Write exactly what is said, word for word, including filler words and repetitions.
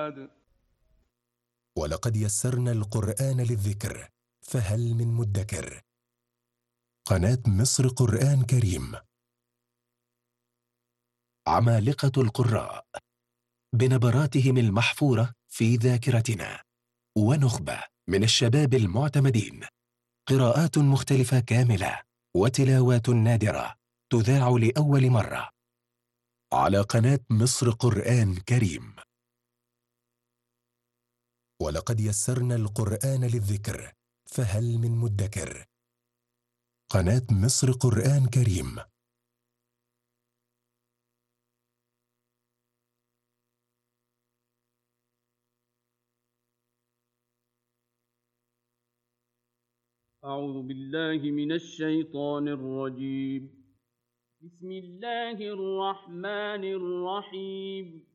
أحد. ولقد يسرنا القرآن للذكر فهل من مدكر. قناة مصر قرآن كريم. عمالقة القراء بنبراتهم المحفورة في ذاكرتنا، ونخبة من الشباب المعتمدين، قراءات مختلفة كاملة وتلاوات نادرة تذاع لأول مرة على قناة مصر قرآن كريم. ولقد يسرنا القرآن للذكر فهل من مدكر. قناة مصر قرآن كريم. أعوذ بالله من الشيطان الرجيم. بسم الله الرحمن الرحيم.